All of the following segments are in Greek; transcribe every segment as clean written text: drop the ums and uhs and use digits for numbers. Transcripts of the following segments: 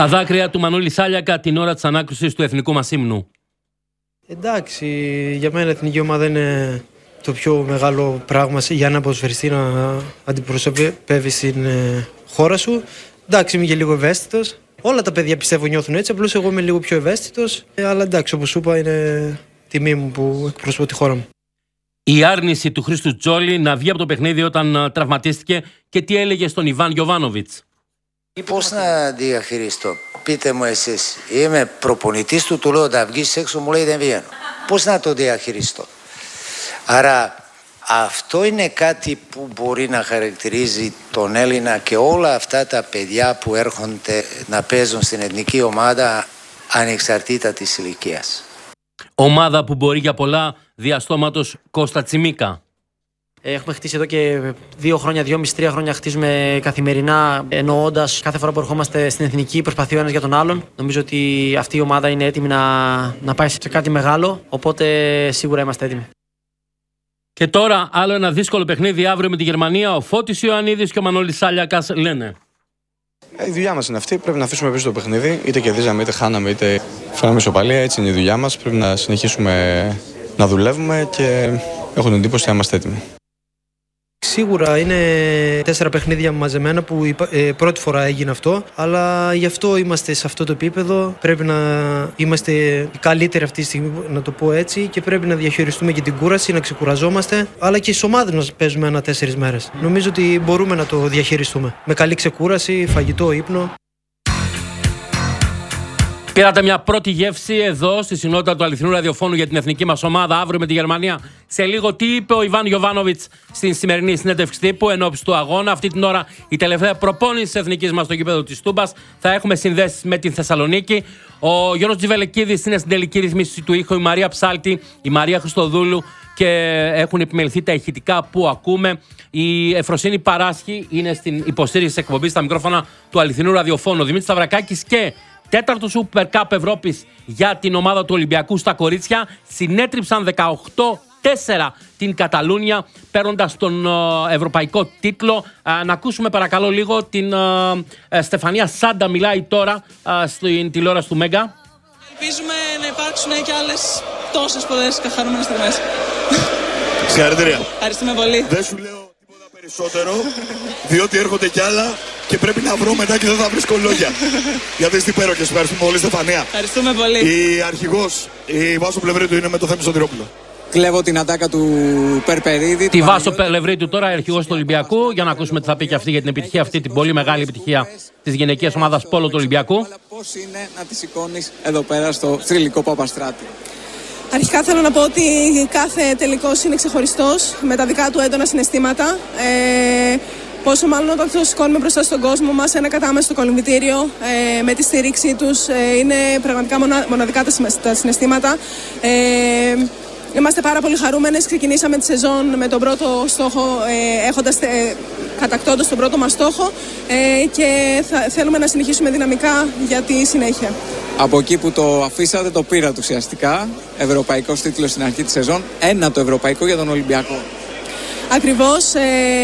Τα δάκρυα του Μανώλη Σάλιακα την ώρα της ανάκρισης του εθνικού μας ύμνου. Εντάξει, για μένα η εθνική ομάδα είναι το πιο μεγάλο πράγμα για ένα ποδοσφαιριστή να αντιπροσωπεύει στην χώρα σου. Εντάξει, είμαι και λίγο ευαίσθητος. Όλα τα παιδιά πιστεύω νιώθουν έτσι, απλώς εγώ είμαι λίγο πιο ευαίσθητος. Αλλά εντάξει, όπως σου είπα, είναι τιμή μου που εκπροσωπώ τη χώρα μου. Η άρνηση του Χρήστου Τζόλι να βγει από το παιχνίδι όταν τραυματίστηκε και τι έλεγε στον Ιβάν Γιοβάνοβιτς. Πώς να διαχειριστώ, πείτε μου εσείς. Είμαι προπονητής του λέω να βγεις έξω, μου λέει δεν βγαίνω. Πώς να το διαχειριστώ. Άρα αυτό είναι κάτι που μπορεί να χαρακτηρίζει τον Έλληνα και όλα αυτά τα παιδιά που έρχονται να παίζουν στην εθνική ομάδα ανεξαρτήτα της ηλικίας. Ομάδα που μπορεί για πολλά διαστόματος Κώστα Τσιμίκα. Έχουμε χτίσει εδώ και 2 χρόνια, 2,5-3 χρόνια χτίζουμε καθημερινά, εννοώντας κάθε φορά που ερχόμαστε στην εθνική προσπαθεί ο ένας για τον άλλον. Νομίζω ότι αυτή η ομάδα είναι έτοιμη να πάει σε κάτι μεγάλο, οπότε σίγουρα είμαστε έτοιμοι. Και τώρα άλλο ένα δύσκολο παιχνίδι αύριο με τη Γερμανία. Ο Φώτης Ιωαννίδης και ο Μανώλης Σάλιακας λένε. Η δουλειά μας είναι αυτή. Πρέπει να αφήσουμε πίσω το παιχνίδι. Είτε κερδίζαμε, είτε χάναμε, είτε φέραμε ισοπαλία. Έτσι είναι η δουλειά μας. Πρέπει να συνεχίσουμε να δουλεύουμε και έχω την εντύπωση ότι είμαστε έτοιμοι. Σίγουρα είναι 4 παιχνίδια μαζεμένα που πρώτη φορά έγινε αυτό, αλλά γι' αυτό είμαστε σε αυτό το επίπεδο. Πρέπει να είμαστε οι καλύτεροι αυτή τη στιγμή, να το πω έτσι, και πρέπει να διαχειριστούμε και την κούραση, να ξεκουραζόμαστε, αλλά και στις ομάδες μας παίζουμε 1-4 μέρες. Νομίζω ότι μπορούμε να το διαχειριστούμε. Με καλή ξεκούραση, φαγητό, ύπνο. Πήρατε μια πρώτη γεύση εδώ στη συνότητα του αληθινού ραδιοφώνου για την εθνική μας ομάδα αύριο με τη Γερμανία. Σε λίγο τι είπε ο Ιβάν Γιοβάνοβιτς στην σημερινή συνέντευξη τύπου ενόψει του αγώνα. Αυτή την ώρα η τελευταία προπόνηση της εθνικής μας στο γήπεδο της Τούμπας. Θα έχουμε συνδέσεις με την Θεσσαλονίκη. Ο Γιώργος Τζιβελεκίδης είναι στην τελική ρυθμίση του ήχου, η Μαρία Ψάλτη, η Μαρία Χριστοδούλου και έχουν επιμεληθεί τα ηχητικά που ακούμε. Η Εφροσύνη Παράσχη είναι στην υποστήριξη της εκπομπής στα μικρόφωνα του αληθινού ραδιοφώνου. Ο Δημήτρης Σταυρακάκης και τέταρτο Super Cup Ευρώπης για την ομάδα του Ολυμπιακού στα κορίτσια συνέτριψαν 18-4 την Καταλούνια παίρνοντας τον ευρωπαϊκό τίτλο. Να ακούσουμε παρακαλώ λίγο την Στεφανία Σάντα, μιλάει τώρα στην τηλεόραση του Μέγκα. Ελπίζουμε να υπάρξουν και άλλες τόσες πολλές χαρούμενες στιγμές. Συγχαρητήρια. Ευχαριστούμε πολύ. Δεν σου λέω τίποτα περισσότερο, διότι έρχονται κι άλλα και πρέπει να βρω μετά και δεν θα βρίσκω λόγια. Γιατί είστε υπέροχες. Ευχαριστούμε πολύ, Στεφανία. Ευχαριστούμε πολύ. Η αρχηγός, η Βάσο Πλευρίτου, είναι με το Θέμη Σωτηρόπουλο. Κλέβω την ατάκα του Περπερίδη. Τη Βάσο Πλευρίτου τώρα, αρχηγός του Ολυμπιακού, για να ακούσουμε τι θα πει και αυτή για την επιτυχία αυτή, την πολύ μεγάλη επιτυχία της γυναικείας ομάδας Πόλο του Ολυμπιακού. Πώς είναι να τη σηκώνεις εδώ πέρα στο θρυλικό Παπαστράτη. Αρχικά θέλω να πω ότι κάθε τελικός είναι ξεχωριστός με τα δικά του έντονα συναισθήματα. Πόσο μάλλον όταν το σηκώνουμε μπροστά στον κόσμο μας, ένα κατάμεσο στο κολυμβητήριο, με τη στήριξή τους, είναι πραγματικά μοναδικά τα συναισθήματα. Είμαστε πάρα πολύ χαρούμενες. Ξεκινήσαμε τη σεζόν με τον πρώτο στόχο, κατακτώντας τον πρώτο μας στόχο, και θέλουμε να συνεχίσουμε δυναμικά για τη συνέχεια. Από εκεί που το αφήσατε, το πήρατε ουσιαστικά. Ευρωπαϊκός τίτλος στην αρχή της σεζόν. Ένα το ευρωπαϊκό για τον Ολυμπιακό. Ακριβώς.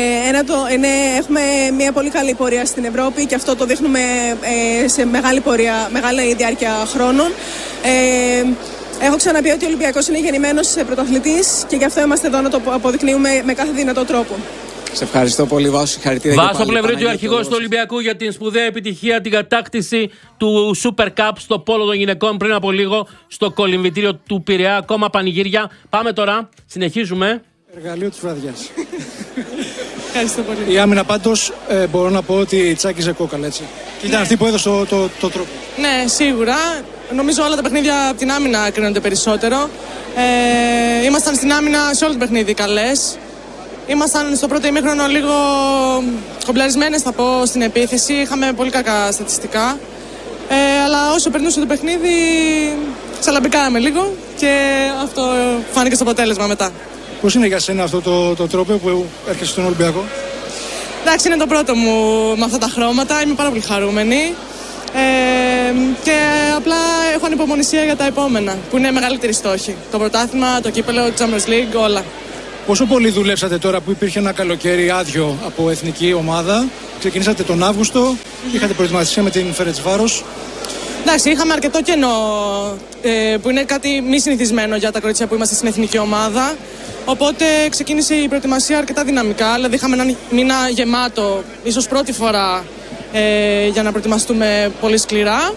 Έχουμε μια πολύ καλή πορεία στην Ευρώπη και αυτό το δείχνουμε σε μεγάλη διάρκεια χρόνων. Έχω ξαναπεί ότι ο Ολυμπιακός είναι γεννημένος πρωταθλητής και γι' αυτό είμαστε εδώ να το αποδεικνύουμε με κάθε δυνατό τρόπο. Σε ευχαριστώ πολύ, Βάσο. Συγχαρητήρια. Βάσο Πλευρίτου, αρχηγός του Ολυμπιακού, για την σπουδαία επιτυχία, την κατάκτηση του Super Cup στο πόλο των γυναικών πριν από λίγο στο κολυμβητήριο του Πειραιά. Ακόμα πανηγύρια. Πάμε τώρα, συνεχίζουμε. Εργαλείο της βραδιάς. Ευχαριστώ πολύ. Η άμυνα πάντως μπορώ να πω ότι τσάκιζε κόκαλα, έτσι. Και ήταν αυτή που έδωσε το τρόπο. Ναι, σίγουρα. Νομίζω όλα τα παιχνίδια από την άμυνα κρίνονται περισσότερο. Ήμασταν στην άμυνα σε όλο το παιχνίδι καλές. Ήμασταν στο πρώτο ημίχρονο λίγο κομπλαρισμένες, θα πω, στην επίθεση. Είχαμε πολύ κακά στατιστικά. Αλλά όσο περνούσε το παιχνίδι, ξαλαμπικάραμε λίγο και αυτό φάνηκε στο αποτέλεσμα μετά. Πώς είναι για σένα αυτό το τρόπο που έρχεσαι στον Ολυμπιακό? Εντάξει, είναι το πρώτο μου με αυτά τα χρώματα. Είμαι πάρα πολύ χαρούμενη. Και απλά έχω ανυπομονησία για τα επόμενα, που είναι μεγαλύτεροι στόχοι. Το πρωτάθλημα, το κύπελλο, το Champions League, όλα. Πόσο πολύ δουλέψατε τώρα που υπήρχε ένα καλοκαίρι άδειο από εθνική ομάδα? Ξεκινήσατε τον Αύγουστο, είχατε προετοιμασία με την Φερεντσβάρος. Εντάξει, είχαμε αρκετό κενό που είναι κάτι μη συνηθισμένο για τα κορίτσια που είμαστε στην εθνική ομάδα. Οπότε ξεκίνησε η προετοιμασία αρκετά δυναμικά. Δηλαδή, είχαμε έναν μήνα γεμάτο, ίσως πρώτη φορά, για να προετοιμαστούμε πολύ σκληρά.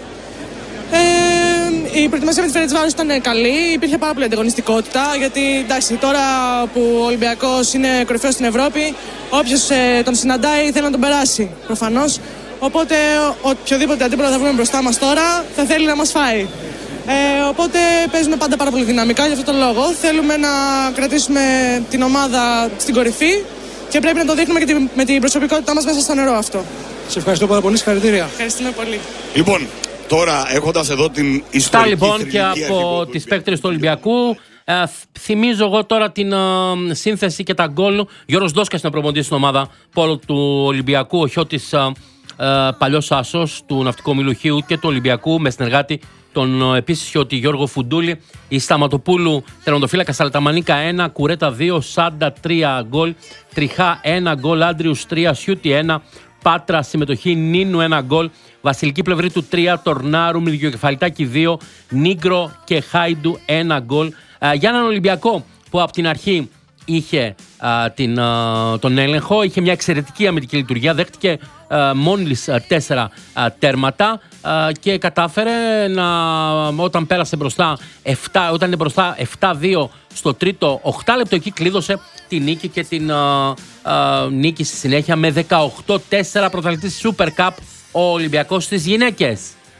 Η προετοιμασία με τη Φερεντσβάρος ήταν καλή, υπήρχε πάρα πολύ ανταγωνιστικότητα. Γιατί εντάξει, τώρα που ο Ολυμπιακός είναι κορυφαίος στην Ευρώπη, όποιος τον συναντάει θέλει να τον περάσει προφανώς. Οπότε οποιοδήποτε αντίπαλο θα βρούμε μπροστά μας τώρα θα θέλει να μας φάει. Οπότε παίζουμε πάντα πάρα πολύ δυναμικά για αυτόν τον λόγο. Θέλουμε να κρατήσουμε την ομάδα στην κορυφή και πρέπει να το δείχνουμε και με την προσωπικότητά μας μέσα στο νερό αυτό. Σε ευχαριστώ πάρα πολύ, συγχαρητήρια. Ευχαριστούμε πολύ. Λοιπόν, τώρα έχοντας εδώ την ιστορική λοιπόν και από τις παίκτρες του Ολυμπιακού. Θυμίζω εγώ τώρα την σύνθεση και τα γκολ. Γιώργος Ντόσκας είναι προπονητής στην ομάδα πόλο του Ολυμπιακού. Ο Χιώτης παλιός άσος του Ναυτικού Ομίλου και του Ολυμπιακού με συνεργάτη τον επίσης Χιώτη Γιώργο Φουντούλη. Η Σταματοπούλου τερματοφύλακα, Σαλταμανίκα 1, Κουρέτα 2, Σάντα 3 γκολ, Τριχά 1 γκολ, Άντριους 3, Σιούτη 1, Πάτρα συμμετοχή, Νίνου 1 γκολ, Βασιλική Πλευρή του 3, Τορνάρου με Δικαιοκεφαλιτάκη 2, Νίγκρο και Χάιντου 1 γκολ. Για έναν Ολυμπιακό που από την αρχή είχε τον έλεγχο, είχε μια εξαιρετική αμυντική λειτουργία, δέχτηκε μόλις 4 τέρματα και κατάφερε όταν πέρασε μπροστά όταν είναι μπροστά 7-2 στο τρίτο 8 λεπτό, εκεί κλείδωσε τη νίκη και την νίκη στη συνέχεια με 18-4, πρωταθλητής Super Cup ο Ολυμπιακός στις γυναίκες.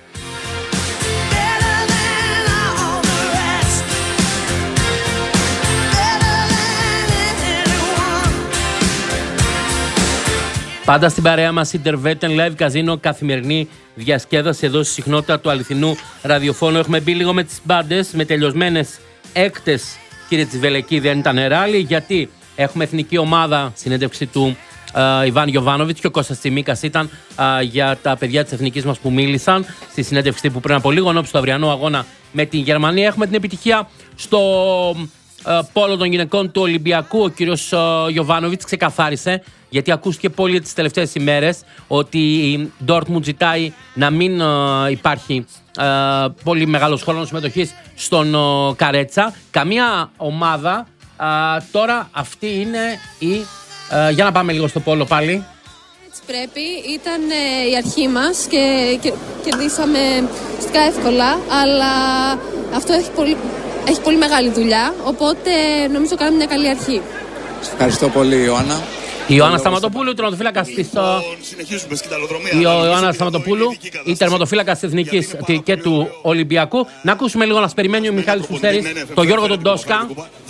Πάντα στην παρέα μας Intervetten Live Casino, καθημερινή διασκέδαση εδώ στη συχνότητα του αληθινού ραδιοφώνου. Έχουμε μπει λίγο με τις μπάντες, με τελειωσμένες έκτες, κύριε Τσιβελεκή, δεν ήταν ράλι, γιατί έχουμε εθνική ομάδα, συνέντευξη του Ιβάν Γιοβάνοβιτς και ο Κώστας Τσιμίκας ήταν για τα παιδιά της εθνικής μας που μίλησαν στη συνέντευξη που πριν από λίγο, ενώπιση του αυριανού αγώνα με την Γερμανία. Έχουμε την επιτυχία στο πόλο των γυναικών του Ολυμπιακού. Ο κύριος Γιοβάνοβιτς ξεκαθάρισε, γιατί ακούστηκε πολύ τις τελευταίες ημέρες, ότι η Ντόρτμουντ ζητάει να μην υπάρχει πολύ μεγάλος χρόνος συμμετοχής στον Καρέτσα. Καμία ομάδα. Τώρα αυτή είναι η... για να πάμε λίγο στο πόλο πάλι. Έτσι πρέπει. Ήταν η αρχή μας και κερδίσαμε ουσιαστικά εύκολα, αλλά αυτό έχει πολύ μεγάλη δουλειά, οπότε νομίζω κάναμε μια καλή αρχή. Σας ευχαριστώ πολύ, Ιωάννα. Η Ιωάννα Σταματοπούλου, τερματοφύλακας της. Η Ιωάννα Σταματοπούλου, η τερματοφύλακας της Εθνικής και του Ολυμπιακού. Να ακούσουμε λίγο, να σας περιμένει ο Μιχάλης Φουστέρης, τον Γιώργο τον Ντόσκα,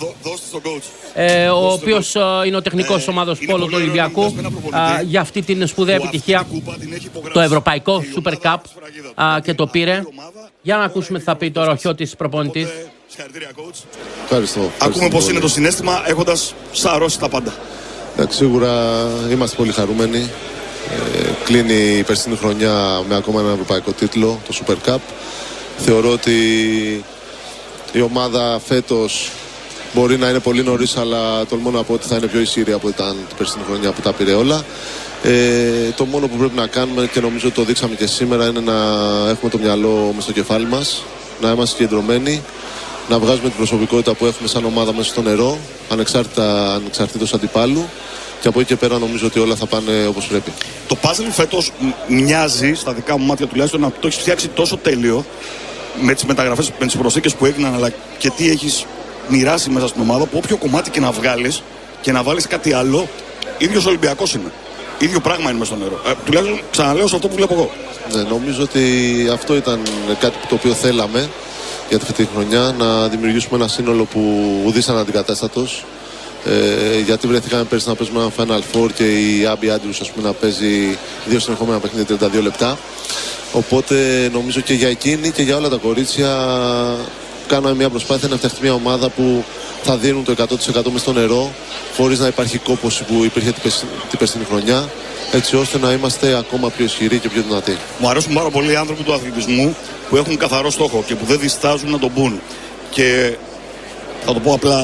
ο οποίος είναι ο τεχνικός της ομάδας πόλο του Ολυμπιακού, για αυτή την σπουδαία επιτυχία, το ευρωπαϊκό Super Cup, και το πήρε. Για να ακούσουμε τι θα πει τώρα ο Χιώτης προπονητής. Ακούμε πώς είναι το συναίσθημα έχοντας σαρώσει τα πάντα. Σίγουρα είμαστε πολύ χαρούμενοι. Κλείνει η περσινή χρονιά με ακόμα ένα ευρωπαϊκό τίτλο, το Super Cup. Θεωρώ ότι η ομάδα φέτος μπορεί να είναι πολύ νωρίς, αλλά τολμώ να πω ότι θα είναι πιο ισχυρή από ήταν την περσινή χρονιά που τα πήρε όλα. Το μόνο που πρέπει να κάνουμε, και νομίζω ότι το δείξαμε και σήμερα, είναι να έχουμε το μυαλό μες στο κεφάλι μας, να είμαστε συγκεντρωμένοι, να βγάζουμε την προσωπικότητα που έχουμε σαν ομάδα μέσα στο νερό, ανεξαρτήτως αντιπάλου, και από εκεί και πέρα νομίζω ότι όλα θα πάνε όπως πρέπει. Το puzzle φέτος μοιάζει, στα δικά μου μάτια τουλάχιστον, να το έχεις φτιάξει τόσο τέλειο με τις μεταγραφές, με τις προσθήκες που έγιναν, αλλά και τι έχεις μοιράσει μέσα στην ομάδα, που όποιο κομμάτι και να βγάλεις και να βάλεις κάτι άλλο, ίδιος Ολυμπιακός είναι. Ίδιο πράγμα είναι μέσα στο νερό. Τουλάχιστον ξαναλέω σε αυτό που βλέπω εγώ. Ναι, νομίζω ότι αυτό ήταν κάτι το οποίο θέλαμε για τη φετινή χρονιά, να δημιουργήσουμε ένα σύνολο που ουδής αναντικατάστατος. Γιατί βρεθήκαμε πέρσι να παίζουμε ένα Final Four και η Άμπι Άντριους, ας πούμε, να παίζει 2 συνεχόμενα παιχνίδια 32 λεπτά. Οπότε νομίζω και για εκείνη και για όλα τα κορίτσια κάναμε μια προσπάθεια να φτιαχτεί μια ομάδα που θα δίνουν το 100% μες στο νερό, χωρίς να υπάρχει κόπωση που υπήρχε την περσινή χρονιά, έτσι ώστε να είμαστε ακόμα πιο ισχυροί και πιο δυνατοί. Μου αρέσουν πάρα πολύ οι άνθρωποι του αθλητισμού που έχουν καθαρό στόχο και που δεν διστάζουν να τον πούν. Και θα το πω απλά,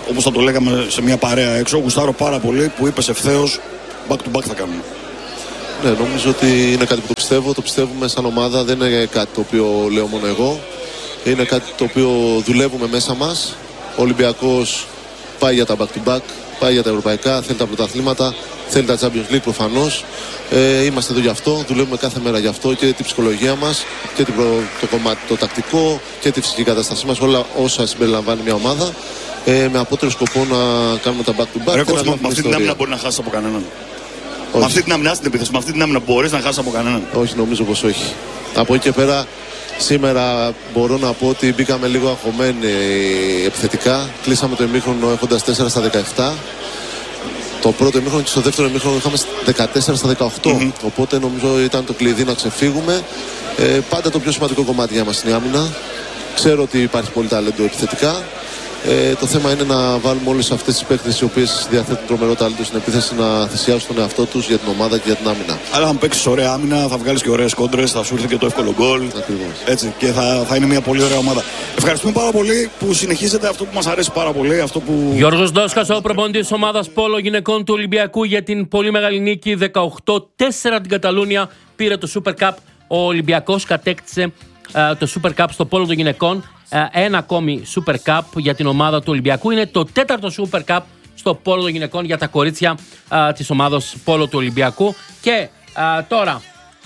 όπως θα το λέγαμε σε μια παρέα έξω. Γουστάρω πάρα πολύ που είπες ευθέως back to back θα κάνουμε. Ναι, νομίζω ότι είναι κάτι που το πιστεύω. Το πιστεύουμε σαν ομάδα. Δεν είναι κάτι το οποίο λέω μόνο εγώ. Είναι κάτι το οποίο δουλεύουμε μέσα μας. Ο Ολυμπιακός πάει για τα back to back, πάει για τα ευρωπαϊκά, θέλει τα πρωταθλήματα, θέλει τα Champions League προφανώς. Είμαστε εδώ γι' αυτό, δουλεύουμε κάθε μέρα γι' αυτό και την ψυχολογία μας και το κομμάτι το τακτικό και τη φυσική κατάστασή μας, όλα όσα συμπεριλαμβάνει μια ομάδα. Με απότερο σκοπό να κάνουμε τα back to back. Με αυτή την άμυνα μπορεί να χάσει από κανέναν. Με αυτή την άμυνα στην επίθεση, με αυτή την άμυνα μπορείς να χάσει από κανέναν. Όχι, νομίζω πως όχι. Από εκεί και πέρα, σήμερα μπορώ να πω ότι μπήκαμε λίγο αγχωμένοι επιθετικά. Κλείσαμε το ημίχρονο έχοντας 4 στα 17. Το πρώτο ημίχρονο και στο δεύτερο ημίχρονο είχαμε 14 στα 18. Οπότε νομίζω ήταν το κλειδί να ξεφύγουμε. Πάντα το πιο σημαντικό κομμάτι για μας είναι η άμυνα. Ξέρω ότι υπάρχει πολύ ταλέντο επιθετικά. Το θέμα είναι να βάλουμε όλες αυτές τις παίκτες οι οποίες διαθέτουν τρομερό ταλέντο στην επίθεση να θυσιάσουν τον εαυτό τους για την ομάδα και για την άμυνα. Αλλά αν παίξεις ωραία άμυνα, θα βγάλεις και ωραίες κόντρες, θα σου έρθει και το εύκολο γκολ. Έτσι, και θα είναι μια πολύ ωραία ομάδα. Ευχαριστούμε πάρα πολύ που συνεχίζετε αυτό που μας αρέσει πάρα πολύ. Αυτό που... Γιώργος Ντόσκας, ο προπονητής της ομάδας Πόλο Γυναικών του Ολυμπιακού για την πολύ μεγάλη νίκη 18-4 την Καταλούνια. Πήρε το Super Cup. Ο Ολυμπιακός κατέκτησε το Super Cup στο Πόλο των Γυναικών. Ένα ακόμη Super Cup για την ομάδα του Ολυμπιακού. Είναι το 4ο Super Cup στο Πόλο των Γυναικών για τα κορίτσια της ομάδας Πόλο του Ολυμπιακού. Και τώρα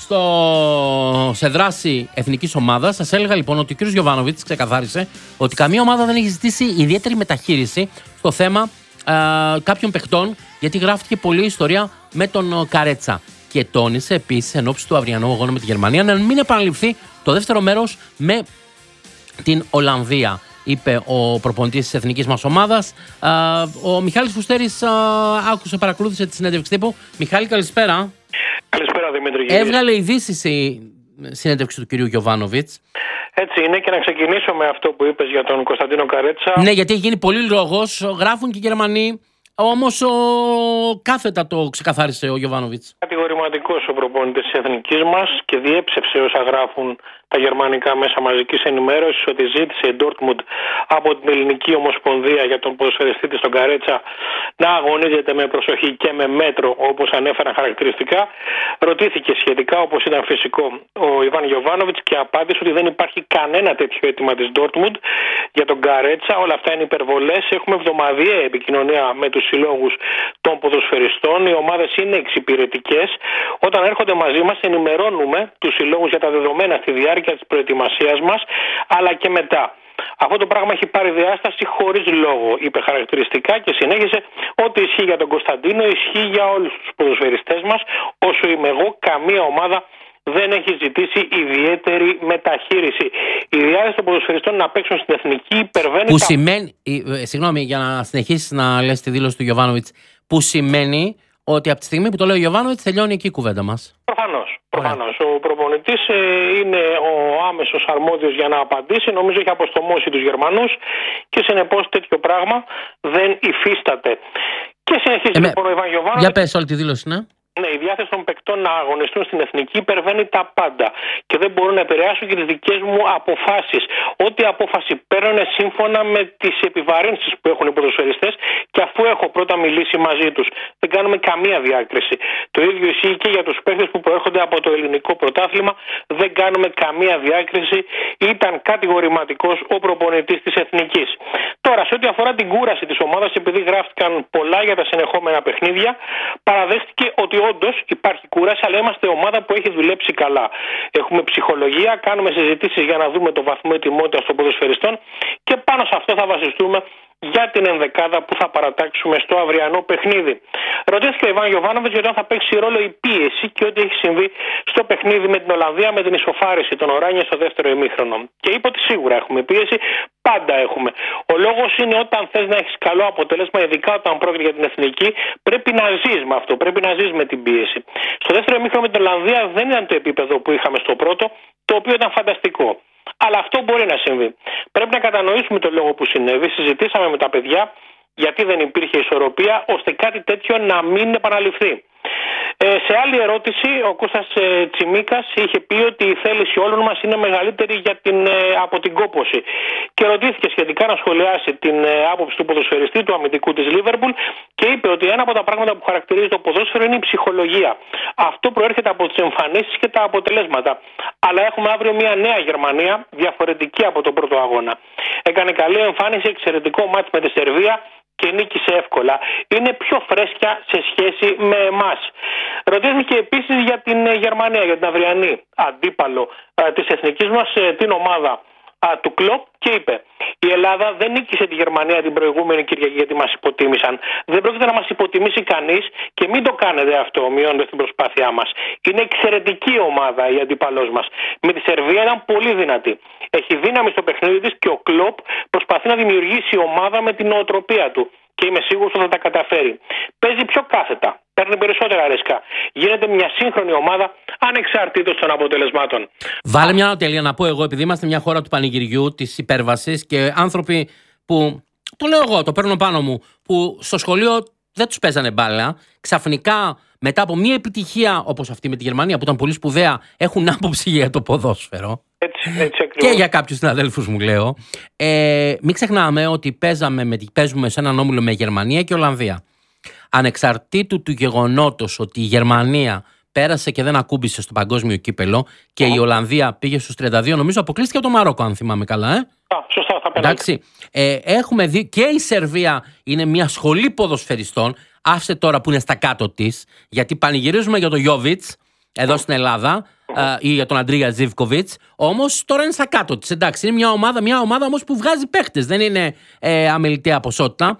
σε δράση εθνικής ομάδας σας έλεγα λοιπόν ότι ο κ. Γιοβάνοβιτς ξεκαθάρισε ότι καμία ομάδα δεν έχει ζητήσει ιδιαίτερη μεταχείριση στο θέμα κάποιων παιχτών, γιατί γράφτηκε πολλή ιστορία με τον Καρέτσα. Και τόνισε επίσης εν ώψη του αυριανού αγώνα με τη Γερμανία να μην επαναληφθεί το δεύτερο μέρος με την Ολλανδία, είπε ο προπονητής της εθνικής μας ομάδας. Ο Μιχάλης Φουστέρης άκουσε, παρακολούθησε τη συνέντευξη τύπου. Μιχάλη, καλησπέρα. Καλησπέρα, Δημήτρη. Έβγαλε ειδήσεις η συνέντευξη του κυρίου Γιοβάνοβιτς. Έτσι είναι, και να ξεκινήσω με αυτό που είπες για τον Κωνσταντίνο Καρέτσα. Ναι, γιατί έχει γίνει πολύ λόγος, γράφουν και οι Γερμανοί. Όμως κάθετα το ξεκαθάρισε ο Γιοβάνοβιτς. Κατηγορηματικός ο προπονητής της εθνικής μας και διέψευσε όσα γράφουν τα γερμανικά μέσα μαζικής ενημέρωσης ότι ζήτησε η Ντόρτμουντ από την Ελληνική Ομοσπονδία για τον ποδοσφαιριστή της τον Καρέτσα να αγωνίζεται με προσοχή και με μέτρο όπως ανέφεραν χαρακτηριστικά. Ρωτήθηκε σχετικά, όπως ήταν φυσικό, ο Ιβάν Γιοβάνοβιτς και απάντησε ότι δεν υπάρχει κανένα τέτοιο αίτημα της Ντόρτμουντ για τον Καρέτσα. Όλα αυτά είναι υπερβολές. Έχουμε εβδομαδιαία επικοινωνία με τους συλλόγους των ποδοσφαιριστών. Οι ομάδες είναι εξυπηρετικές. Όταν έρχονται μαζί μας, ενημερώνουμε τους συλλόγους για τα δεδομένα στη διάρκεια της προετοιμασίας μας, αλλά και μετά. Αυτό το πράγμα έχει πάρει διάσταση χωρίς λόγο, είπε χαρακτηριστικά, και συνέχισε: ό,τι ισχύει για τον Κωνσταντίνο ισχύει για όλους τους ποδοσφαιριστές μας. Όσο είμαι εγώ, καμία ομάδα δεν έχει ζητήσει ιδιαίτερη μεταχείριση. Η διάθεση των ποδοσφαιριστών να παίξουν στην εθνική υπερβαίνει. Που σημαίνει. Συγγνώμη, για να συνεχίσεις να λες τη δήλωση του Γιοβάνοβιτς. Που σημαίνει ότι από τη στιγμή που το λέει ο Γιοβάνοβιτς τελειώνει εκεί η κουβέντα μας. Προφανώς. Ο προπονητής είναι ο άμεσος αρμόδιος για να απαντήσει. Νομίζω έχει αποστομώσει τους Γερμανούς και συνεπώς τέτοιο πράγμα δεν υφίσταται. Και συνεχίζει λοιπόν ο Ιβάν Γιοβάνοβιτς. Για πες όλη τη δήλωση, ναι. Ναι, η διάθεση των παικτών να αγωνιστούν στην εθνική υπερβαίνει τα πάντα και δεν μπορούν να επηρεάσουν και τις δικές μου αποφάσεις. Ό,τι απόφαση παίρνουν σύμφωνα με τις επιβαρύνσεις που έχουν οι ποδοσφαιριστές και αφού έχω πρώτα μιλήσει μαζί τους. Δεν κάνουμε καμία διάκριση. Το ίδιο ισχύει και για τους παίκτες που προέρχονται από το ελληνικό πρωτάθλημα. Δεν κάνουμε καμία διάκριση. Ήταν κατηγορηματικός ο προπονητής της εθνικής. Τώρα, σε ό,τι αφορά την κούραση της ομάδας, επειδή γράφτηκαν πολλά για τα συνεχόμενα παιχνίδια, παραδέχτηκε ότι όντως υπάρχει κούραση, αλλά είμαστε ομάδα που έχει δουλέψει καλά. Έχουμε ψυχολογία, κάνουμε συζητήσεις για να δούμε το βαθμό ετοιμότητας των ποδοσφαιριστών και πάνω σε αυτό θα βασιστούμε για την ενδεκάδα που θα παρατάξουμε στο αυριανό παιχνίδι. Ρωτήθηκε ο Ιβάν Γιοβάνοβιτς γιατί θα παίξει ρόλο η πίεση και ό,τι έχει συμβεί στο παιχνίδι με την Ολλανδία με την ισοφάριση των Οράνια στο δεύτερο ημίχρονο. Και είπε ότι σίγουρα έχουμε πίεση, πάντα έχουμε. Ο λόγος είναι όταν θες να έχεις καλό αποτέλεσμα, ειδικά όταν πρόκειται για την εθνική, πρέπει να ζεις με αυτό, πρέπει να ζεις με την πίεση. Στο δεύτερο ημίχρονο με την Ολλανδία δεν ήταν το επίπεδο που είχαμε στο πρώτο, το οποίο ήταν φανταστικό. Αλλά αυτό μπορεί να συμβεί. Πρέπει να κατανοήσουμε το λόγο που συνέβη. Συζητήσαμε με τα παιδιά γιατί δεν υπήρχε ισορροπία, ώστε κάτι τέτοιο να μην επαναληφθεί. Σε άλλη ερώτηση, ο Κώστας Τσιμίκας είχε πει ότι η θέληση όλων μας είναι μεγαλύτερη από την κόπωση. και ρωτήθηκε σχετικά να σχολιάσει την άποψη του ποδοσφαιριστή, του αμυντικού της Λίβερπουλ, και είπε ότι ένα από τα πράγματα που χαρακτηρίζει το ποδόσφαιρο είναι η ψυχολογία. Αυτό προέρχεται από τις εμφανίσεις και τα αποτελέσματα. Αλλά έχουμε αύριο μια νέα Γερμανία, διαφορετική από τον πρώτο αγώνα. Έκανε καλή εμφάνιση, εξαιρετικό μάτς με τη Σερβία και νίκησε εύκολα. Είναι πιο φρέσκια σε σχέση με εμάς. Ρωτήθηκε επίσης για την Γερμανία, για την αυριανή αντίπαλο της εθνικής μας, την ομάδα του Κλοπ, και είπε: η Ελλάδα δεν νίκησε τη Γερμανία την προηγούμενη Κυριακή γιατί μας υποτίμησαν. Δεν πρόκειται να μας υποτιμήσει κανείς και μην το κάνετε αυτό, μειώνοντας την προσπάθειά μας. Είναι εξαιρετική ομάδα η αντίπαλός μας. Με τη Σερβία ήταν πολύ δυνατή. Έχει δύναμη στο παιχνίδι της και ο Κλοπ προσπαθεί να δημιουργήσει ομάδα με την νοοτροπία του. Και είμαι σίγουρος ότι θα τα καταφέρει. Παίζει πιο κάθετα. Παίρνει περισσότερα ρίσκα. Γίνεται μια σύγχρονη ομάδα ανεξαρτήτως των αποτελεσμάτων. Βάλε μια ανατελεία να πω εγώ, επειδή είμαστε μια χώρα του πανηγυριού, της υπέρβασης, και άνθρωποι που, το λέω εγώ, το παίρνω πάνω μου, που στο σχολείο δεν τους παίζανε μπάλα, ξαφνικά μετά από μια επιτυχία όπως αυτή με τη Γερμανία, που ήταν πολύ σπουδαία, έχουν άποψη για το ποδόσφαιρο. Έτσι και για κάποιους συναδέλφους μου λέω. Μην ξεχνάμε ότι παίζουμε σε έναν όμιλο με Γερμανία και Ολλανδία. Ανεξαρτήτου του γεγονότος ότι η Γερμανία πέρασε και δεν ακούμπησε στο παγκόσμιο κύπελο και η Ολλανδία πήγε στους 32, νομίζω αποκλείστηκε από το Μαρόκο, αν θυμάμαι καλά. Σωστά, θα περάσει. Εντάξει. Έχουμε δει και η Σερβία είναι μια σχολή ποδοσφαιριστών. Άφησε τώρα που είναι στα κάτω της, γιατί πανηγυρίζουμε για τον Γιόβιτς εδώ στην Ελλάδα ή για τον Αντρίγια Ζίβκοβιτς. Όμως τώρα είναι στα κάτω της. Εντάξει, είναι μια ομάδα όμως που βγάζει παίχτες. Δεν είναι αμεληταία ποσότητα.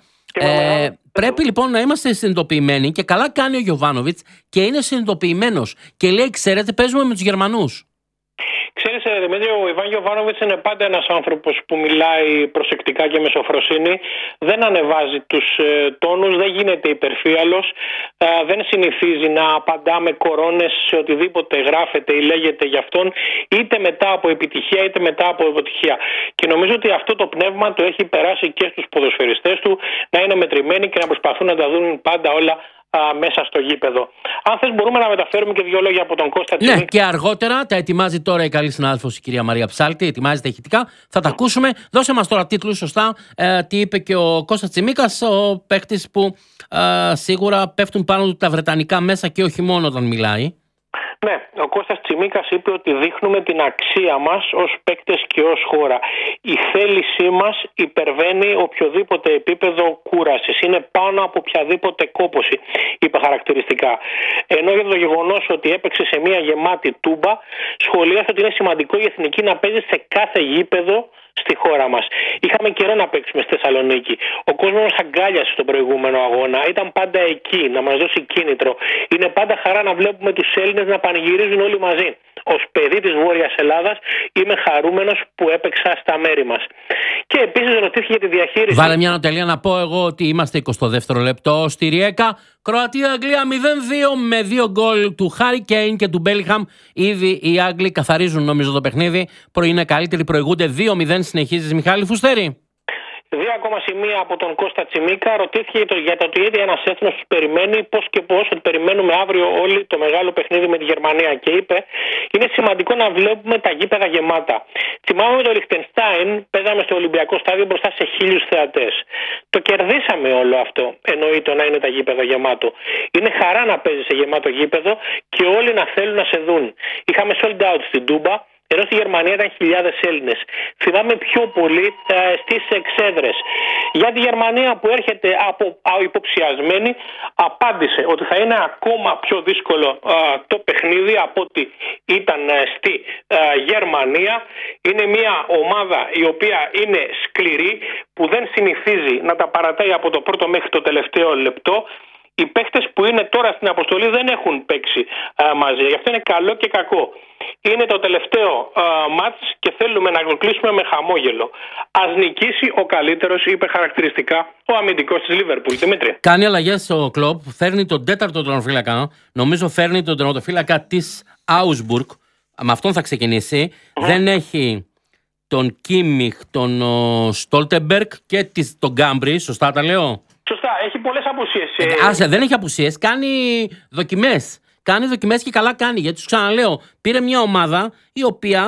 Πρέπει λοιπόν να είμαστε συνειδητοποιημένοι, και καλά κάνει ο Γιοβάνοβιτς και είναι συνειδητοποιημένος και λέει: ξέρετε, παίζουμε με τους Γερμανούς. Ξέρεις, Δημήτρη, ο Ιβάν Γιοβάνοβιτς είναι πάντα ένας άνθρωπος που μιλάει προσεκτικά και με σοφροσύνη. Δεν ανεβάζει τους τόνους, δεν γίνεται υπερφύαλος, δεν συνηθίζει να απαντά με κορώνες σε οτιδήποτε γράφεται ή λέγεται για αυτόν, είτε μετά από επιτυχία είτε μετά από αποτυχία. Και νομίζω ότι αυτό το πνεύμα το έχει περάσει και στους ποδοσφαιριστές του, να είναι μετρημένοι και να προσπαθούν να τα δουν πάντα όλα μέσα στο γήπεδο. Αν θες μπορούμε να μεταφέρουμε και δύο λόγια από τον Κώστα Τσιμίκα. Ναι, και αργότερα τα ετοιμάζει τώρα η καλή συνάδελφος η κυρία Μαρία Ψάλτη, ετοιμάζεται ηχητικά, θα τα ακούσουμε. Δώσε μας τώρα τίτλους σωστά, τι είπε και ο Κώστας Τσιμίκας, ο παίκτης που σίγουρα πέφτουν πάνω του τα βρετανικά μέσα και όχι μόνο όταν μιλάει. Ναι, ο Κώστας Τσιμίκας είπε ότι δείχνουμε την αξία μας ως παίκτες και ως χώρα. Η θέλησή μας υπερβαίνει οποιοδήποτε επίπεδο κούρασης. Είναι πάνω από οποιαδήποτε κόπωση, είπε χαρακτηριστικά. Ενώ για το γεγονός ότι έπαιξε σε μια γεμάτη τούμπα, σχολίασε ότι είναι σημαντικό η εθνική να παίζει σε κάθε γήπεδο στη χώρα μας. Είχαμε καιρό να παίξουμε στη Θεσσαλονίκη. Ο κόσμος μας αγκάλιασε στον προηγούμενο αγώνα. Ήταν πάντα εκεί, να μας δώσει κίνητρο. Είναι πάντα χαρά να βλέπουμε τους Έλληνες να πανηγυρίζουν όλοι μαζί. Ως παιδί της Βόρειας Ελλάδας είμαι χαρούμενος που έπαιξα στα μέρη μας. Και επίσης ρωτήθηκε για τη διαχείριση. Βάλε μια ανατελεία να πω εγώ ότι είμαστε 22ο λεπτό στη Ριέκα. Κροατία-Αγγλία 0-2 με 2 γκολ του Χάρι Κέιν και του Μπέλιγχαμ. Ήδη οι Άγγλοι καθαρίζουν νομίζω το παιχνίδι. Είναι καλύτεροι, προηγούνται 2-0. Συνεχίζεις, Μιχάλη Φουστέρη. Δύο ακόμα σημεία από τον Κώστα Τσιμίκα. Ρωτήθηκε για το ότι ήδη ένας έθνος τους περιμένει, πώς και πώς, ότι περιμένουμε αύριο όλοι το μεγάλο παιχνίδι με τη Γερμανία. Και είπε: είναι σημαντικό να βλέπουμε τα γήπεδα γεμάτα. Θυμάμαι με το Λιχτενστάιν, παίζαμε στο Ολυμπιακό Στάδιο μπροστά σε 1.000 θεατές. Το κερδίσαμε όλο αυτό. Εννοείται να είναι τα γήπεδα γεμάτο. Είναι χαρά να παίζει σε γεμάτο γήπεδο και όλοι να θέλουν να σε δουν. Είχαμε sold out στην Τούμπα. Ενώ στη Γερμανία ήταν χιλιάδες Έλληνες. Θυμάμαι πιο πολύ στις εξέδρες. Για τη Γερμανία που έρχεται από υποψιασμένη, απάντησε ότι θα είναι ακόμα πιο δύσκολο το παιχνίδι από ότι ήταν στη Γερμανία. Είναι μια ομάδα η οποία είναι σκληρή, που δεν συνηθίζει να τα παρατάει από το πρώτο μέχρι το τελευταίο λεπτό. Οι παίχτες που είναι τώρα στην αποστολή δεν έχουν παίξει μαζί. Γι' αυτό είναι καλό και κακό. Είναι το τελευταίο μάτς και θέλουμε να το κλείσουμε με χαμόγελο. Ας νικήσει ο καλύτερος, είπε χαρακτηριστικά ο αμυντικός της Λίβερπουλ. Δημήτρη. Κάνει αλλαγές ο Κλοπ, φέρνει τον τέταρτο τερματοφύλακα. Νομίζω φέρνει τον τερματοφύλακα της Άουσμπουργκ. Με αυτόν θα ξεκινήσει. Δεν έχει τον Κίμιχ, τον Στόλτεμπεργκ και τον Γκάμπρι. Σωστά τα λέω? Σωστά, έχει πολλές απουσίες. Άσε, δεν έχει απουσίες, κάνει δοκιμές. Κάνει δοκιμές και καλά κάνει. Γιατί σου ξαναλέω, πήρε μια ομάδα η οποία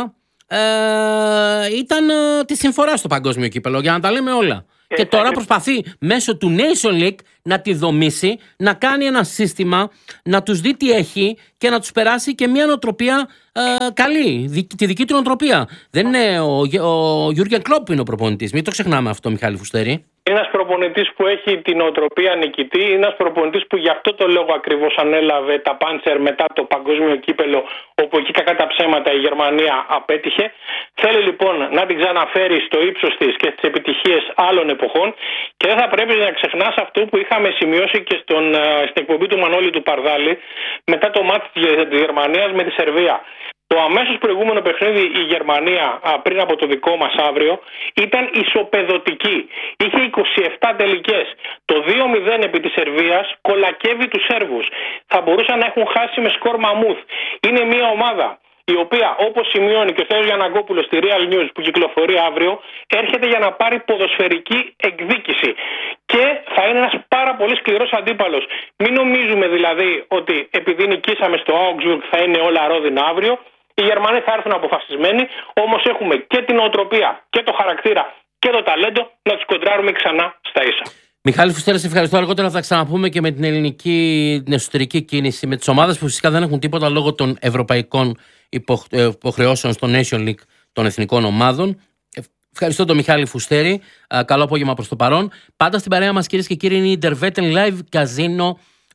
ήταν τη συμφορά στο παγκόσμιο κύπελο, για να τα λέμε όλα. Και τώρα προσπαθεί μέσω του Nation League να τη δομήσει, να κάνει ένα σύστημα, να τους δει τι έχει και να τους περάσει και μια νοοτροπία καλή, τη δική του νοοτροπία. Δεν είναι ο Γιούργεν Κλόπ είναι ο προπονητής, μην το ξεχνάμε αυτό, Μιχάλη Φουστέρη. Είναι ένας προπονητής που έχει την νοοτροπία νικητή, είναι ένας προπονητής που γι' αυτό το λόγο ακριβώς ανέλαβε τα Πάντσερ μετά το παγκόσμιο κύπελο, όπου εκεί κακά τα ψέματα η Γερμανία απέτυχε. Θέλει λοιπόν να την ξαναφέρει στο ύψος της και στις επιτυχίες άλλων εποχών και δεν θα πρέπει να ξεχνάς αυτό που είχαμε σημειώσει και στην εκπομπή του Μανώλη του Παρδάλη μετά το μάτι της Γερμανίας με τη Σερβία. Το αμέσως προηγούμενο παιχνίδι η Γερμανία πριν από το δικό μας αύριο ήταν ισοπεδωτική. Είχε 27 τελικές. Το 2-0 επί της Σερβίας κολακεύει τους Σέρβους. Θα μπορούσαν να έχουν χάσει με σκορ μαμούθ. Είναι μια ομάδα η οποία, όπως σημειώνει και ο Θεός Γιαννακόπουλος στη Real News που κυκλοφορεί αύριο, έρχεται για να πάρει ποδοσφαιρική εκδίκηση. Και θα είναι ένας πάρα πολύ σκληρός αντίπαλος. Μην νομίζουμε δηλαδή ότι επειδή νικήσαμε στο Augsburg θα είναι όλα ρόδινα αύριο. Οι Γερμανοί θα έρθουν αποφασισμένοι, όμως έχουμε και την νοοτροπία και το χαρακτήρα και το ταλέντο να τους κοντράρουμε ξανά στα ίσα. Μιχάλη Φουστέρη, σε ευχαριστώ. Αργότερα θα ξαναπούμε και με την την εσωτερική κίνηση, με τις ομάδες που φυσικά δεν έχουν τίποτα λόγω των ευρωπαϊκών υποχρεώσεων στο Nation League των εθνικών ομάδων. Ευχαριστώ τον Μιχάλη Φουστέρη. Καλό απόγευμα προς το παρόν. Πάντα στην παρέα μας, κυρίες και κύριοι, είναι η Intervetten Live Casino.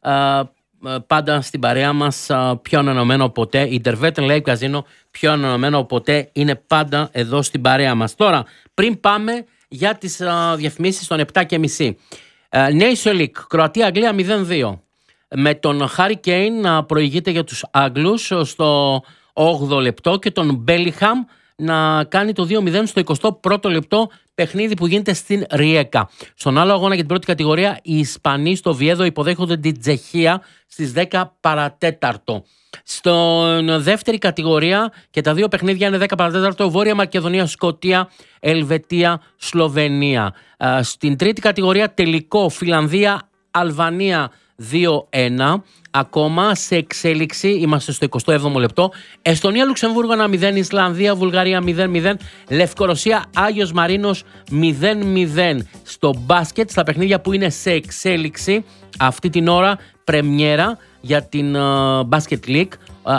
Πάντα στην παρέα μας, πιο ανανεωμένο ποτέ. Η Intervetten Live Casino, πιο ανανεωμένο ποτέ, είναι πάντα εδώ στην παρέα μας. Τώρα, πριν πάμε για τις διαφημίσεις των 7.30. Nation League, Κροατία-Αγγλία 0-2. Με τον Harry Kane να προηγείται για τους Άγγλους στο 8ο λεπτό και τον Μπέλιχαμ να κάνει το 2-0 στο 21ο λεπτό, παιχνίδι που γίνεται στην Ριέκα. Στον άλλο αγώνα για την πρώτη κατηγορία, οι Ισπανοί στο Βιέδο υποδέχονται την Τσεχία στις 10 παρατέταρτο. Στον δεύτερη κατηγορία και τα δύο παιχνίδια είναι 10 παρατέταρτο, Βόρεια Μακεδονία, Σκωτία, Ελβετία, Σλοβενία. Στην τρίτη κατηγορία τελικό Φιλανδία, Αλβανία 2-1. Ακόμα σε εξέλιξη, είμαστε στο 27ο λεπτό. Εστονία, Λουξεμβούργο 1-0, Ισλανδία, Βουλγαρία 0-0, Λευκορωσία, Άγιος Μαρίνος 0-0. Στο μπάσκετ, στα παιχνίδια που είναι σε εξέλιξη αυτή την ώρα, πρεμιέρα για την Basket League.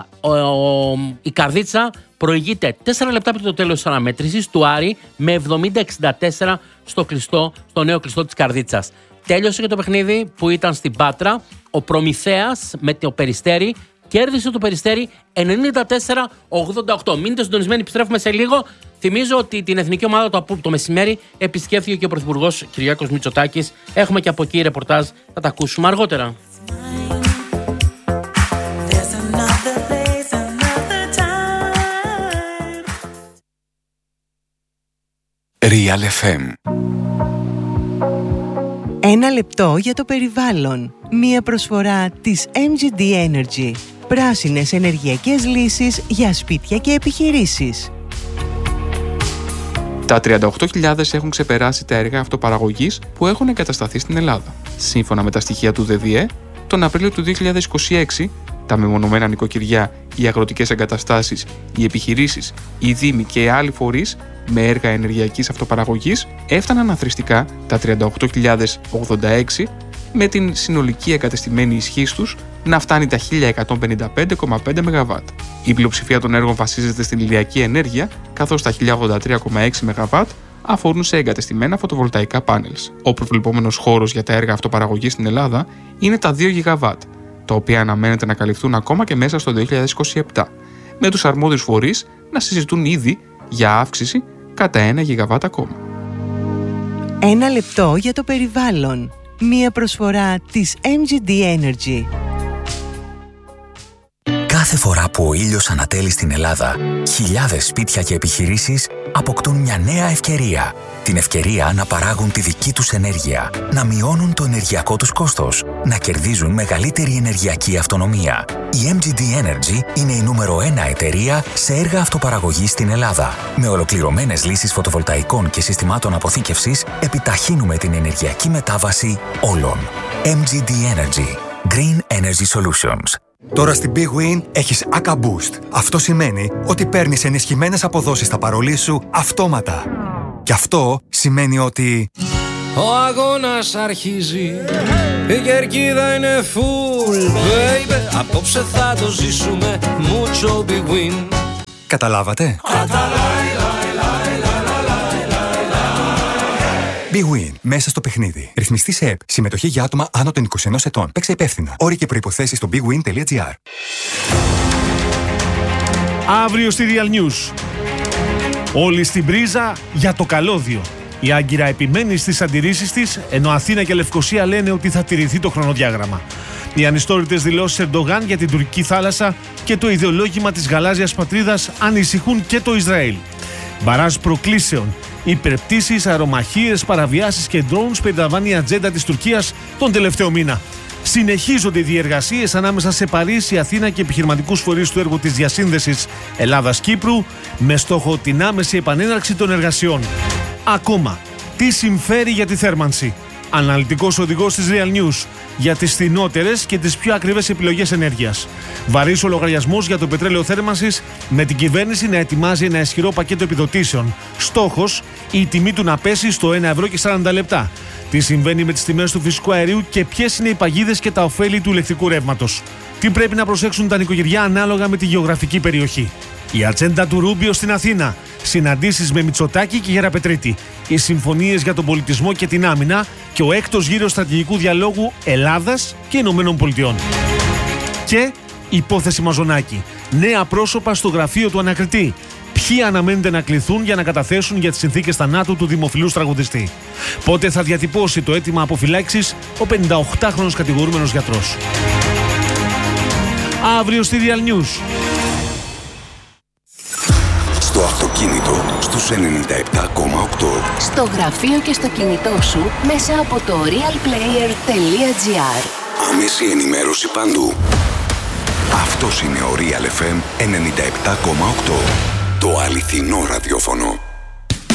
Η Καρδίτσα προηγείται 4 λεπτά πριν το τέλος της αναμέτρησης του Άρη με 70-64 στο νέο κλειστό της Καρδίτσας. Τέλειωσε και το παιχνίδι που ήταν στην Πάτρα. Ο Προμηθέας με το Περιστέρι κέρδισε το Περιστέρι 94-88. Μείνετε συντονισμένοι, επιστρέφουμε σε λίγο. Θυμίζω ότι την εθνική ομάδα το μεσημέρι επισκέφθηκε και ο Πρωθυπουργός Κυριάκος Μητσοτάκης. Έχουμε και από εκεί ρεπορτάζ, θα τα ακούσουμε αργότερα. Real FM. Ένα λεπτό για το περιβάλλον. Μία προσφορά της MGD Energy. Πράσινες ενεργειακές λύσεις για σπίτια και επιχειρήσεις. Τα 38.000 έχουν ξεπεράσει τα έργα αυτοπαραγωγής που έχουν εγκατασταθεί στην Ελλάδα. Σύμφωνα με τα στοιχεία του ΔΔΕ, τον Απρίλιο του 2026, τα μεμονωμένα νοικοκυριά, οι αγροτικές εγκαταστάσεις, οι επιχειρήσεις, οι δήμοι και οι άλλοι φορείς με έργα ενεργειακής αυτοπαραγωγής έφταναν αθροιστικά τα 38.086, με την συνολική εγκατεστημένη ισχύς τους να φτάνει τα 1.155,5 ΜΒ. Η πλειοψηφία των έργων βασίζεται στην ηλιακή ενέργεια, καθώς τα 1.083,6 ΜΒ αφορούν σε εγκατεστημένα φωτοβολταϊκά πάνελς. Ο προβλεπόμενος χώρος για τα έργα αυτοπαραγωγής στην Ελλάδα είναι τα 2 ΓΒ, τα οποία αναμένεται να καλυφθούν ακόμα και μέσα στο 2027, με τους αρμόδιους φορείς να συζητούν ήδη για αύξηση κατά 1 ΓΒ ακόμα. Ένα λεπτό για το περιβάλλον. Μία προσφορά της MGD Energy. Κάθε φορά που ο ήλιος ανατέλει στην Ελλάδα, χιλιάδες σπίτια και επιχειρήσεις αποκτούν μια νέα ευκαιρία. Την ευκαιρία να παράγουν τη δική τους ενέργεια, να μειώνουν το ενεργειακό τους κόστος, να κερδίζουν μεγαλύτερη ενεργειακή αυτονομία. Η MGD Energy είναι η νούμερο 1 εταιρεία σε έργα αυτοπαραγωγής στην Ελλάδα. Με ολοκληρωμένες λύσεις φωτοβολταϊκών και συστημάτων αποθήκευσης, επιταχύνουμε την ενεργειακή μετάβαση όλων. MGD Energy. Green Energy Solutions. Τώρα στην Big Win έχεις ACA Boost. Αυτό σημαίνει ότι παίρνεις ενισχυμένες αποδόσεις στα παρολί σου αυτόματα. Και αυτό σημαίνει ότι... Ο αγώνας αρχίζει, η κερκίδα είναι full, baby. Απόψε θα το ζήσουμε, mucho Big Win. Καταλάβατε? Big Win. Μέσα στο παιχνίδι. Ρυθμιστή σε ΕΠ. Συμμετοχή για άτομα άνω των 21 ετών. Παίξε υπεύθυνα. Όροι και προϋποθέσεις στο bigwin.gr. Αύριο στη Real News. Όλοι στην πρίζα για το καλώδιο. Η Άγκυρα επιμένει στις αντιρρήσεις της, ενώ Αθήνα και Λευκοσία λένε ότι θα τηρηθεί το χρονοδιάγραμμα. Οι ανιστόρητες δηλώσεις Ερντογάν για την τουρκική θάλασσα και το ιδεολόγημα της γαλάζιας πατρίδας ανησυχούν και το Ισραήλ. Μπαράζ προκλήσεων. Υπερπτήσεις, αερομαχίες, παραβιάσεις και drones περιλαμβάνει η ατζέντα της Τουρκίας τον τελευταίο μήνα. Συνεχίζονται οι διεργασίες ανάμεσα σε Παρίσι, Αθήνα και επιχειρηματικούς φορείς του έργου της διασύνδεσης Ελλάδας-Κύπρου με στόχο την άμεση επανέναρξη των εργασιών. Ακόμα, τι συμφέρει για τη θέρμανση. Αναλυτικός οδηγός της Real News για τις φθηνότερες και τις πιο ακριβές επιλογές ενέργειας. Βαρύς ο λογαριασμός για το πετρέλαιο θέρμανσης με την κυβέρνηση να ετοιμάζει ένα ισχυρό πακέτο επιδοτήσεων. Στόχος, η τιμή του να πέσει στο 1,40 €. Τι συμβαίνει με τις τιμές του φυσικού αερίου και ποιες είναι οι παγίδες και τα ωφέλη του ηλεκτρικού ρεύματος. Τι πρέπει να προσέξουν τα νοικοκυριά ανάλογα με τη γεωγραφική περιοχή. Η ατζέντα του Ρούμπιο στην Αθήνα. Συναντήσεις με Μητσοτάκη και Γεραπετρίτη. Οι συμφωνίες για τον πολιτισμό και την άμυνα και ο έκτος γύρος στρατηγικού διαλόγου Ελλάδας και Ηνωμένων Πολιτειών. Και υπόθεση Μαζονάκη. Νέα πρόσωπα στο γραφείο του ανακριτή. Ποιοι αναμένεται να κληθούν για να καταθέσουν για τις συνθήκες θανάτου του δημοφιλούς τραγουδιστή. Πότε θα διατυπώσει το αίτημα αποφυλάξης ο 58χρονος κατηγορούμενος γιατρός. Αύριο στη Real News. Στο αυτοκίνητο στους 97,8. Στο γραφείο και στο κινητό σου μέσα από το realplayer.gr. Άμεση ενημέρωση παντού. Αυτός είναι ο Real FM 97,8. Το αληθινό ραδιόφωνο.